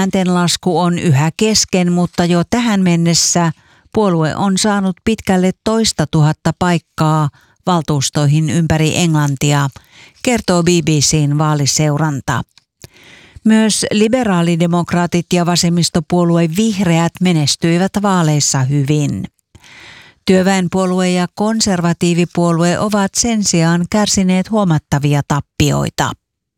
ääntenlasku on yhä kesken, mutta jo tähän mennessä puolue on saanut pitkälle 2 000 paikkaa valtuustoihin ympäri Englantia, kertoo BBC:n vaaliseuranta. Myös liberaalidemokraatit ja vasemmistopuolue Vihreät menestyivät vaaleissa hyvin. Työväenpuolue ja konservatiivipuolue ovat sen sijaan kärsineet huomattavia tappioita.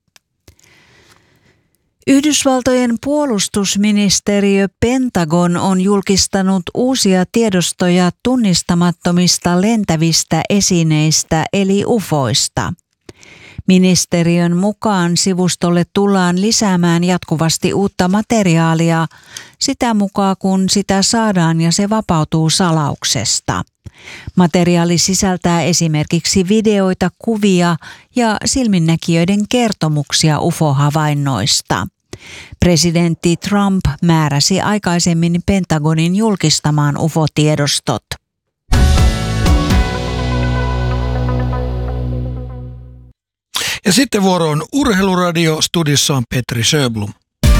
Yhdysvaltojen puolustusministeriö Pentagon on julkistanut uusia tiedostoja tunnistamattomista lentävistä esineistä eli ufoista. Ministeriön mukaan sivustolle tullaan lisäämään jatkuvasti uutta materiaalia sitä mukaan, kun sitä saadaan ja se vapautuu salauksesta. Materiaali sisältää esimerkiksi videoita, kuvia ja silminnäkijöiden kertomuksia UFO-havainnoista. Presidentti Trump määräsi aikaisemmin Pentagonin julkistamaan UFO-tiedostot. Ja sitten vuoro on Urheiluradio, studiossa on Petri Sjöblom.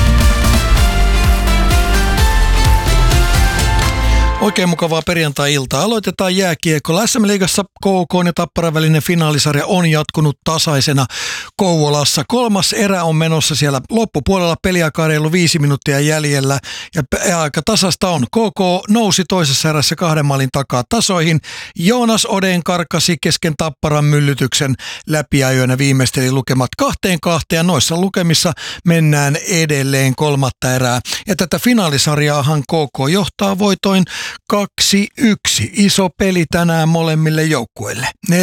Oikein mukavaa perjantai-iltaa. Aloitetaan jääkiekolla. SM-liigassa KK ja Tapparan välinen finaalisarja on jatkunut tasaisena Kouvolassa. 3. erä on menossa siellä loppupuolella, peliaikaa reilu 5 minuuttia jäljellä ja aika tasasta on. KK nousi toisessa erässä 2 maalin takaa tasoihin. Joonas Oden karkasi kesken Tapparan myllytyksen läpiajoina, viimeisteli lukemat 2-2 ja noissa lukemissa mennään edelleen 3. erää. Ja tätä finaalisarjaahan KK johtaa voitoin 2-1. Iso peli tänään molemmille joukkueille.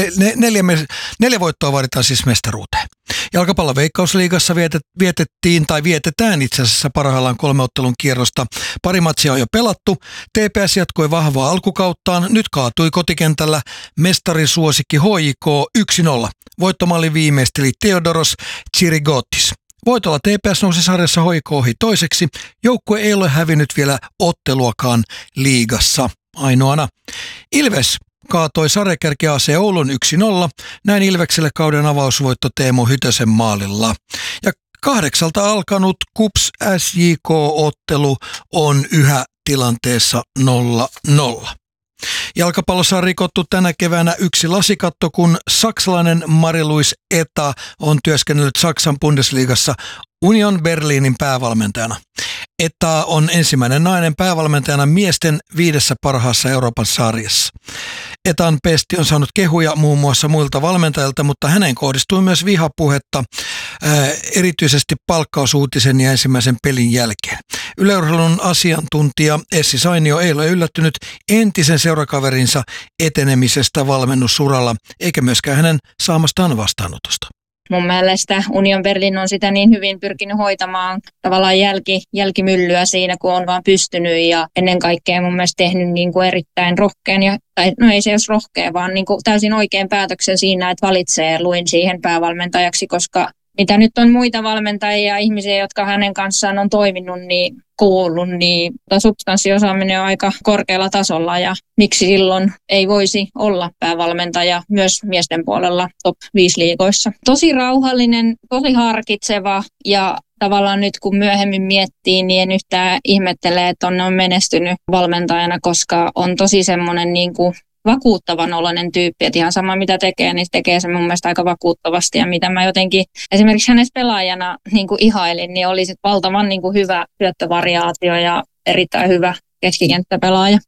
4 voittoa vaaditaan siis mestaruuteen. Jalkapallon Veikkausliigassa vietetään itse asiassa parhaillaan 3 ottelun kierrosta. Pari matsia on jo pelattu. TPS jatkoi vahvaa alkukauttaan. Nyt kaatui kotikentällä mestarisuosikki HJK 1-0. Voittomalli viimeisteli Theodoros Tsirigotis. Voitolla TPS nousi sarjassa HJK ohi toiseksi. Joukkue ei ole hävinnyt vielä otteluakaan liigassa ainoana. Ilves kaatoi sarjakärki AC Oulun 1-0. Näin Ilvekselle kauden avausvoitto Teemu Hytösen maalilla. Ja 8 alkanut KuPS SJK-ottelu on yhä tilanteessa 0-0. Jalkapallossa on rikottu tänä keväänä yksi lasikatto, kun saksalainen Marie-Louise Eta on työskennellyt Saksan Bundesliigassa Union Berlinin päävalmentajana. Eta on ensimmäinen nainen päävalmentajana miesten 5 parhaassa Euroopan sarjassa. Etan pesti on saanut kehuja muun muassa muilta valmentajilta, mutta häneen kohdistui myös vihapuhetta, erityisesti palkkausuutisen ja ensimmäisen pelin jälkeen. Yleurheilun asiantuntija Essi Sainio ei ole yllättynyt entisen seurakaverinsa etenemisestä valmennusuralla, eikä myöskään hänen saamastaan vastaanotosta. Mun mielestä Union Berlin on sitä niin hyvin pyrkinyt hoitamaan tavallaan jälkimyllyä siinä, kun on vaan pystynyt ja ennen kaikkea mun mielestä tehnyt niin kuin erittäin rohkean, tai no ei se jos rohkea, vaan niin kuin täysin oikein päätöksen siinä, että valitsee Luin siihen päävalmentajaksi, koska mitä nyt on muita valmentajia ja ihmisiä, jotka hänen kanssaan on toiminut, niin kuullut, niin substanssiosaaminen on aika korkealla tasolla ja miksi silloin ei voisi olla päävalmentaja myös miesten puolella top 5 liigoissa. Tosi rauhallinen, tosi harkitseva ja tavallaan nyt kun myöhemmin miettii, niin en yhtään ihmettele, että on menestynyt valmentajana, koska on tosi semmoinen niin kuin vakuuttavan oloinen tyyppi, että ihan sama mitä tekee, niin tekee se mun mielestä aika vakuuttavasti ja mitä mä jotenkin esimerkiksi hänestä pelaajana niin kuin ihailin, niin oli sit valtavan niin kuin hyvä syöttövariaatio ja erittäin hyvä keskikenttäpelaaja.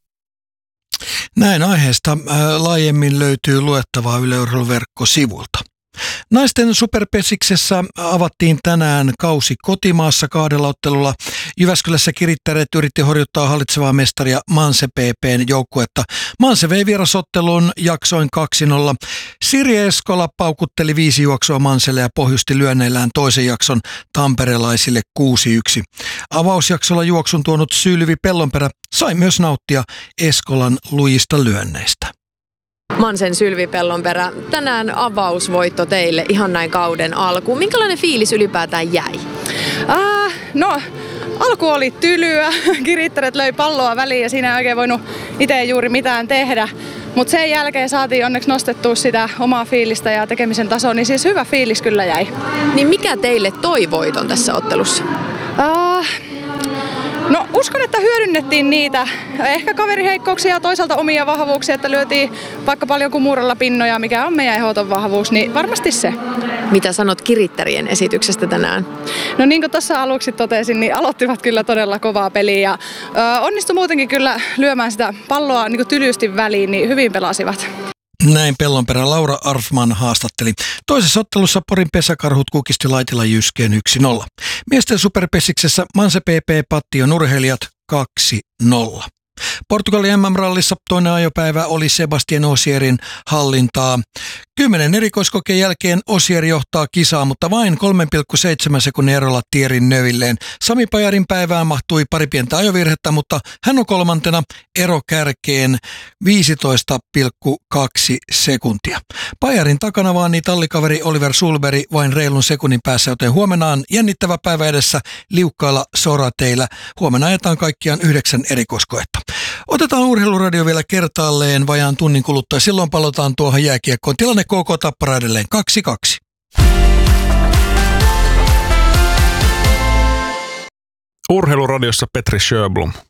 Näin aiheesta laajemmin löytyy luettavaa Yle Urheilun verkkosivulta. Naisten superpesiksessä avattiin tänään kausi kotimaassa 2 ottelulla. Jyväskylässä Kirittäret yritti horjuttaa hallitsevaa mestaria Manse PP:n joukkuetta. Manse vei vierasottelun jaksoin 2-0. Siri Eskola paukutteli 5 juoksua Manselle ja pohjusti lyönneillään toisen jakson tamperelaisille 6-1. Avausjaksolla juoksun tuonut Sylvi Pellonperä sai myös nauttia Eskolan lujista lyönneistä. Mansen Sylvi Pellonperä, tänään avausvoitto teille ihan näin kauden alkuun. Minkälainen fiilis ylipäätään jäi? No, alku oli tylyä. Kirittäret löi palloa väliin ja siinä ei oikein voinut itse juuri mitään tehdä. Mutta sen jälkeen saatiin onneksi nostettua sitä omaa fiilistä ja tekemisen tasoa, niin siis hyvä fiilis kyllä jäi. Niin mikä teille toi voiton tässä ottelussa? hyödynnettiin niitä. Ehkä kaveriheikkouksia ja toisaalta omia vahvuuksia, että lyötiin vaikka paljon kumuralla pinnoja, mikä on meidän ehdoton vahvuus, niin varmasti se. Mitä sanot kirittärien esityksestä tänään? No niin kuin tuossa aluksi totesin, niin aloittivat kyllä todella kovaa peliä ja onnistui muutenkin kyllä lyömään sitä palloa niin kuin tylysti väliin, niin hyvin pelasivat. Näin Pellonperän Laura Arfman haastatteli. Toisessa ottelussa Porin pesäkarhut kukisti Laitila Jyskeen 1-0. Miesten superpesiksessä Manse PP patti on urheilijat 2-0. Portugalin MM-rallissa toinen ajopäivä oli Sebastien Osierin hallintaa. 10 erikoiskokeen jälkeen Osier johtaa kisaa, mutta vain 3,7 sekunnin erolla Thierry Neuvilleen. Sami Pajarin päivään mahtui pari pientä ajovirhettä, mutta hän on kolmantena ero kärkeen 15,2 sekuntia. Pajarin takana vaani tallikaveri Oliver Sulberg vain reilun sekunnin päässä, joten huomenna on jännittävä päivä edessä liukkailla sorateillä. Huomenna ajetaan kaikkiaan 9 erikoiskoetta. Otetaan Urheiluradio vielä kertaalleen vajaan tunnin kuluttua. Silloin palataan tuohon jääkiekkoon. Tilanne KK Tappara edelleen 2-2. Urheiluradiossa Petri Sjöblom.